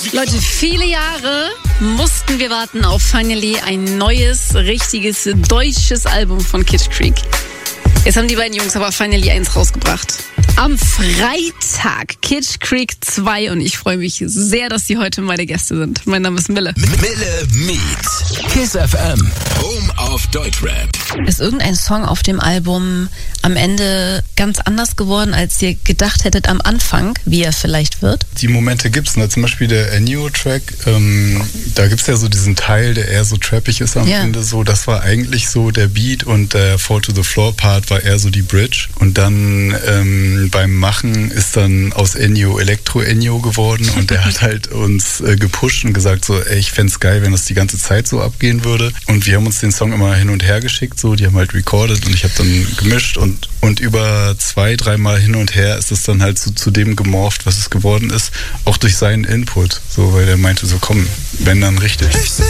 Leute, viele Jahre mussten wir warten auf Finally ein neues, richtiges deutsches Album von Kid Creek. Jetzt haben die beiden Jungs aber Finally eins rausgebracht. Am Freitag Kid Creek 2 und ich freue mich sehr, dass sie heute meine Gäste sind. Mein Name ist Mille. Mille Meet. Kiss FM. Home of Deutschrap. Ist irgendein Song auf dem Album am Ende ganz anders geworden, als ihr gedacht hättet am Anfang, wie er vielleicht wird? Die Momente gibt's, ne? Zum Beispiel der Ennio-Track, da gibt's ja so diesen Teil, der eher so trappig ist am Ende so. Das war eigentlich so der Beat und der Fall to the Floor Part war eher so die Bridge. Und dann beim Machen ist dann aus Ennio Elektro-Ennio geworden und der hat halt uns gepusht und gesagt so, ey, ich fänd's geil, wenn das die ganze Zeit so abgehen würde. Und wir haben uns den Song immer hin und her geschickt, so, die haben halt recorded und ich habe dann gemischt und über 2-3 Mal hin und her ist es dann halt so zu dem gemorpht, was es geworden ist, auch durch seinen Input, so, weil der meinte so, komm, wenn dann richtig.